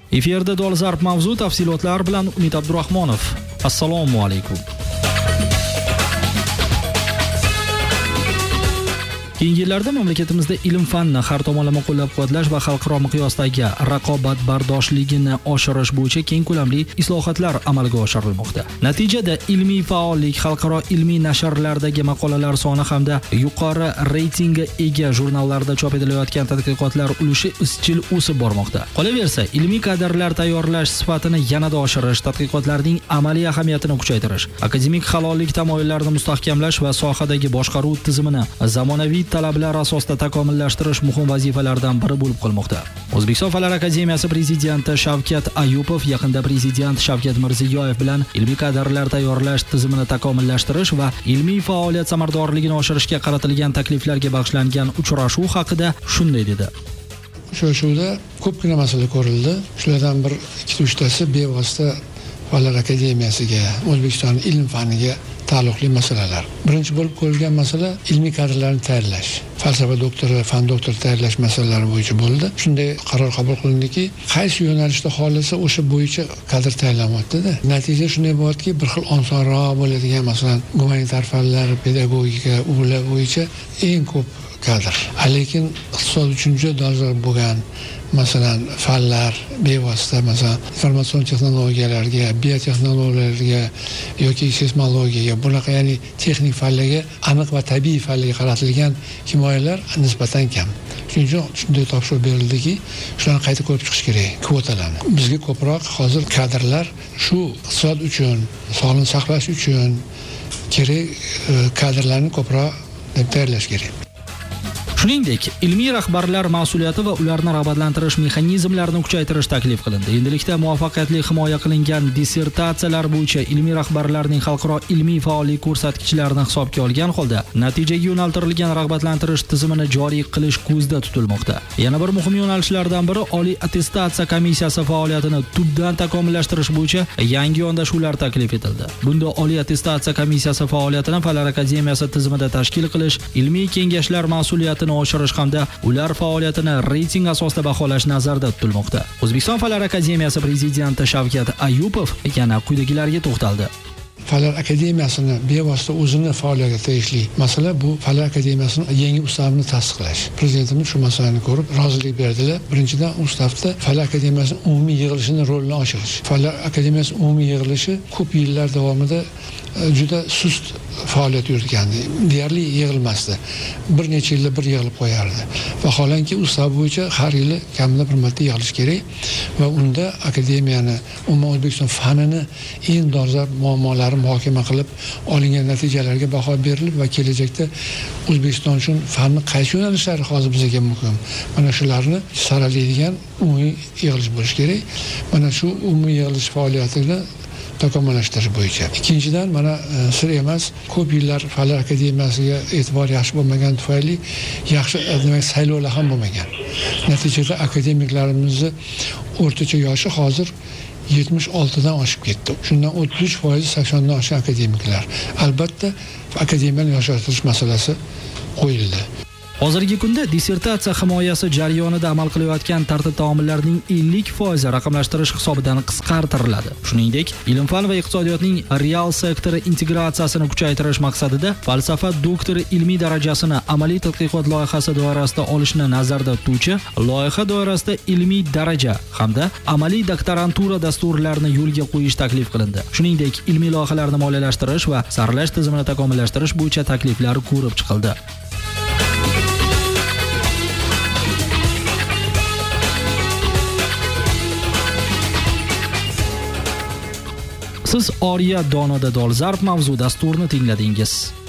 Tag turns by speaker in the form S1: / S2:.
S1: Efirda dolzarb mavzu tafsilotlar bilan Umid Abdurahmonov. Assalomu alaykum. Keyingi yillarda mamlakatimizda ilm-fanni har tomonlama qo'llab-quvvatlash va xalqaro miqyosdagi raqobatbardoshligini oshirish bo'yicha keng ko'lamli islohotlar amalga oshirilmoqda. Natijada ilmiy faollik, xalqaro ilmiy nashrlardagi maqolalar soni hamda yuqori reytingga ega jurnallarda chop etilayotgan tadqiqotlar ulushi izchil o'sib bormoqda. Qolaversa, ilmiy kadrlar tayyorlash sifatini yanada oshirish, tadqiqotlarning amaliy ahamiyatini kuchaytirish, akademik halollik tamoyillarini mustahkamlash va sohadagi boshqaruv tizimini zamonaviy talablar asosida takomillashtirish muhim vazifalardan biri bo'lib qolmoqda. O'zbekiston Fanlar akademiyasi prezidenti Shavkat Ayupov yaqinda prezident Shavkat Mirziyoyev bilan ilmiy kadrlar tayyorlash tizimini takomillashtirish va ilmiy faoliyat samaradorligini oshirishga qaratilgan takliflarga bag'ishlangan uchrashuv haqida shunday dedi.
S2: Uchrashuvda ko'pgina masala ko'rildi. Shulardan bir 2-3tasi bevosita Fanlar akademiyasiga, O'zbekiston ilm faniga taalluqli masalalar. Birinchi bo'lib ko'rilgan masala ilmiy kadrlarni tayyorlash. Falsafa doktori, fan doktori tayyorlash masalalari bo'yicha bo'ldi. Shunday qaror qabul qilindiki, qaysi yo'nalishda xohlasa o'sha bo'yicha kadr tayyorlanmoqda. Natija shunday bo'ladiki, bir xil osonroq bo'ladigan, masalan, gumanitar fanlar, pedagogika, ular bo'yicha eng ko'p kadr. Lekin iqtisod uchun juda dolzarb bo'lgan, masalan, fanlar bevosita, masalan, informatsion texnologiyalarga, biotexnologiyalarga yoki seysmologiyaga, bunaqa ya'ni texnik fanlarga, aniq va tabiiy fanlarga qaratilgan himoyalar nisbatan kam. Shuning uchun shunday topshiriq berildiki, shularni qayta ko'rib chiqish kerak, kvotalarni. Bizga ko'proq hozir kadrlar shu iqtisod uchun, sog'liqni saqlash uchun kerak kadrlarni ko'proq tayyorlash kerak.
S1: Shuningdek, ilmiy rahbarlar mas'uliyati va ularni rag'batlantirish mexanizmlarini kuchaytirish taklif qilindi. Endilikda muvaffaqiyatli himoya qilingan dissertatsiyalar bo'yicha ilmiy rahbarlarning xalqaro ilmiy faollik ko'rsatkichlarini hisobga olgan holda natijaga yo'naltirilgan rag'batlantirish tizimini joriy qilish ko'zda tutilmoqda. Yana bir muhim yo'nalishlardan biri Oliy attestatsiya komissiyasi faoliyatini tubdan takomillashtirish bo'yicha yangi yondashuvlar taklif etildi. Bunda Oliy attestatsiya komissiyasi faoliyatini Fanlar akademiyasi tizimida tashkil qilish, ilmiy kengashlar mas'uliyatini oshirish hamda ular faoliyatini reyting asosida baholash nazarda tutilmoqda. O'zbekiston Fanlar akademiyasi prezidenti Shavkat Ayupov yana quyidagilarga to'xtaldi.
S2: Fanlar akademiyasini bevosita o'zini faoliyatiga tegishli masala bu Fanlar akademiyasining yangi ustavini tasdiqlash. Prezidentimiz shu masalani ko'rib rozilik berdilar. Birinchidan, ustavda Fanlar akademiyasining umumiy yig'ilishining rolini oshirish. Fanlar akademiyasining umumiy yig'ilishi ko'p yillar davomida juda sust faoliyat yuritgandi. Deyarli yig'ilmasdi. Bir necha yilda bir yig'ilib qo'yardi. Vaholanki ustav bo'yicha har yili kamida bir marta yig'ilish kerak va unda akademiyani, umuman O'zbekiston fanini eng dolzarb muammolari muhokama qilib, olingan natijalarga baho berilib va kelajakda O'zbekiston uchun fanning qaysi yo'nalishlari hozir bizga muhim, mana shularni saralaydigan umumiy yig'ilish bo'lishi kerak. Mana shu umumiy yig'ilish faoliyatini takomillashtirish bo'yicha. Ikkinchidan, mana sir emas, ko'p yillar Fanlar akademiyasiga e'tibor yaxshi bo'lmagan tufayli yaxshi saylovlar ham bo'lmagan. Natijada akademiklarimizni o'rtacha yoshi hozir 76 dan oshib ketdi. Shundan 33% 80 dan oshgan akademiklar. Albatta, akademiyani yoshartirish masalasi qo'yildi.
S1: Hozirgi kunda dissertatsiya himoyasi jarayonida amal qilayotgan tartib-taomillarning 50% raqamlashtirish hisobidan qisqartiriladi. Shuningdek, ilm-fan va iqtisodiyotning real sektori integratsiyasini kuchaytirish maqsadida falsafa doktori ilmiy darajasini amaliy tadqiqot loyihasi doirasida olishni nazarda tutuvchi loyiha doirasida ilmiy daraja hamda amaliy doktorantura dasturlarini yo'lga qo'yish taklif qilindi. Shuningdek, ilmiy loyihalarni moliyalashtirish va saralash tizimini takomillashtirish bo'yicha takliflar ko'rib chiqildi. Siz Oriya Donoda dolzarb mavzu dasturini tingladingiz.